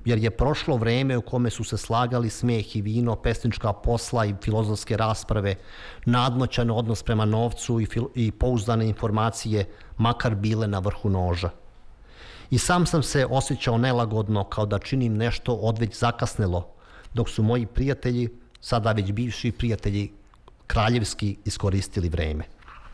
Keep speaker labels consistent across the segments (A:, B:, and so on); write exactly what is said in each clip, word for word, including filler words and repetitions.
A: jer je prošlo vreme u kome su se slagali smeh i vino, pesnička posla i filozofske rasprave, nadmoćan odnos prema novcu i, i pouzdane informacije, makar bile na vrhu noža. I sam sam se osjećao nelagodno, kao da činim nešto odveć zakasnelo, dok su moji prijatelji, sada već bivši prijatelji, kraljevski iskoristili vreme.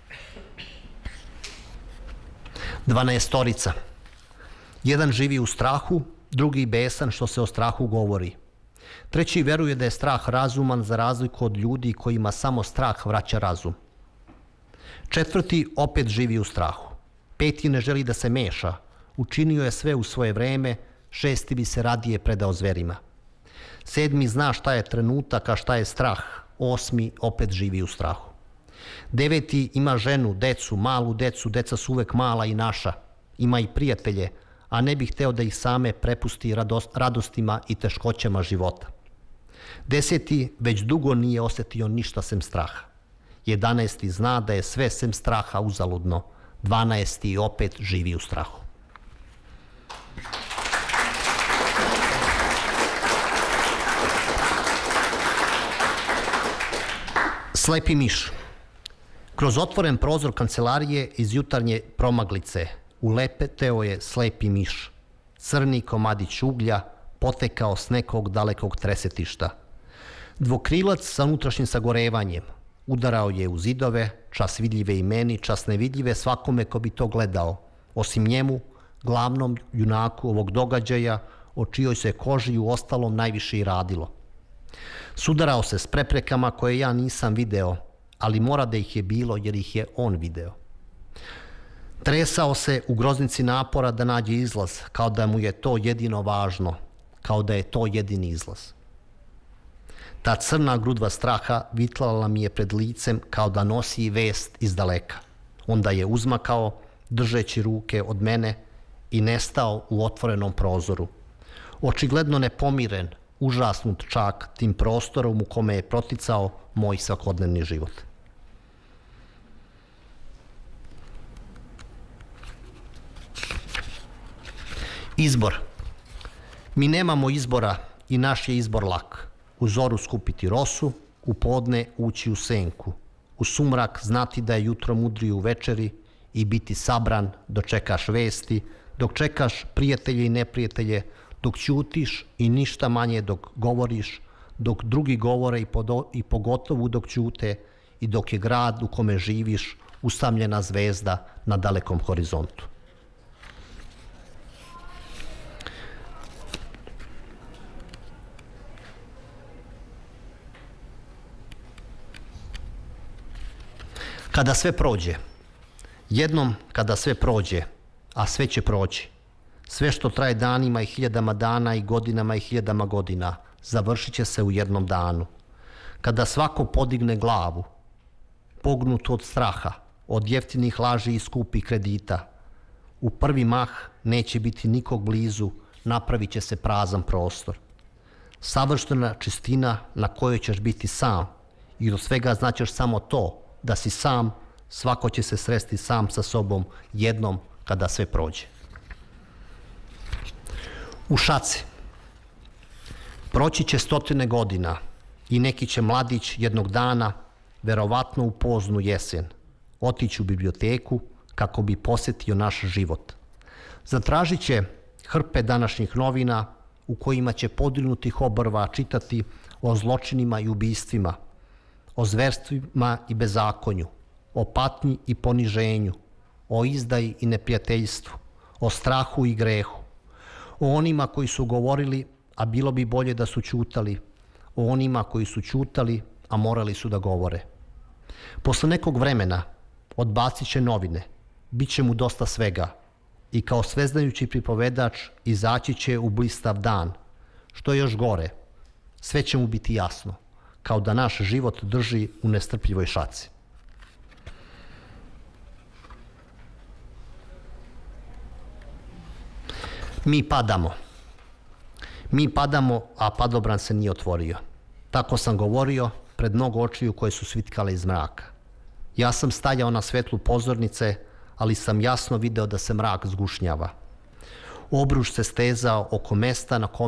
A: Dvanaestorica. Jedan živi u strahu, drugi besan što se o strahu govori. Treći veruje da je strah razuman za razliku od ljudi kojima samo strah vraća razum. Četvrti opet živi u strahu. Peti ne želi da se meša, učinio je sve u svoje vreme, šesti bi se radije predao zverima. Sedmi zna šta je trenutak, a šta je strah, osmi opet živi u strahu. Deveti ima ženu, decu, malu decu, deca su uvek mala i naša. Ima i prijatelje, a ne bih hteo da ih same prepusti radostima i teškoćama života. Deseti već dugo nije osetio ništa sem straha. Jedanaesti zna da je sve sem straha uzaludno. Dvanaesti opet živi u strahu. Slepi miš. Kroz otvoren prozor kancelarije iz jutarnje promaglice ulepeteo je slepi miš. Crni komadić uglja potekao s nekog dalekog tresetišta. Dvokrilac sa unutrašnjim sagorevanjem udarao je u zidove, čas vidljive i meni, čas nevidljive svakome ko bi to gledao, osim njemu, glavnom junaku ovog događaja, o čijoj se koži u ostalom najviše i radilo. Sudarao se s preprekama koje ja nisam video, ali mora da ih je bilo jer ih je on video. Tresao se u groznici napora da nađe izlaz, kao da mu je to jedino važno, kao da je to jedini izlaz. Ta crna grudva straha vitlala mi je pred licem kao da nosi vest iz daleka. Onda je uzmakao, držeći ruke od mene, i nestao u otvorenom prozoru. Očigledno nepomiren, užasnut čak tim prostorom u kome je proticao moj svakodnevni život. Izbor. Mi nemamo izbora i naš je izbor lak. U zoru skupiti rosu, u podne ući u senku, u sumrak znati da je jutro mudrije u večeri i biti sabran dok čekaš vesti, dok čekaš prijatelje i neprijatelje, dok ćutiš i ništa manje dok govoriš, dok drugi govore i, podo, i pogotovo dok ćute i dok je grad u kome živiš usamljena zvezda na dalekom horizontu. Kada sve prođe, jednom kada sve prođe, a sve će proći, sve što traje danima i hiljadama dana i godinama i hiljadama godina, završit će se u jednom danu. Kada svako podigne glavu, pognut od straha, od jeftinih laži i skupih kredita, u prvi mah neće biti nikog blizu, napravit će se prazan prostor. Savršena čistina na kojoj ćeš biti sam i od svega znaćeš samo to, da si sam, svako će se sresti sam sa sobom jednom kada sve prođe. U šaci. Proći će stotine godina i neki će mladić jednog dana, verovatno u poznu jesen, otići u biblioteku kako bi posjetio naš život. Zatražit će hrpe današnjih novina u kojima će podignutih obrva čitati o zločinima i ubistvima, o zverstvima i bezakonju, o patnji i poniženju, o izdaji i neprijateljstvu, o strahu i grehu, o onima koji su govorili, a bilo bi bolje da su ćutali, o onima koji su ćutali, a morali su da govore. Posle nekog vremena odbacit će novine, bit će mu dosta svega i kao sveznajući pripovedač izaći će u blistav dan, što je još gore, sve će mu biti jasno, kao da naš život drži u nestrpljivoj šaci. Mi padamo. Mi padamo, a padobran se nije otvorio. Tako sam govorio pred mnogo očiju koje su svitkale iz mraka. Ja sam stajao na svetlu pozornice, ali sam jasno video da se mrak zgušnjava. Obruč se stezao oko mesta na kome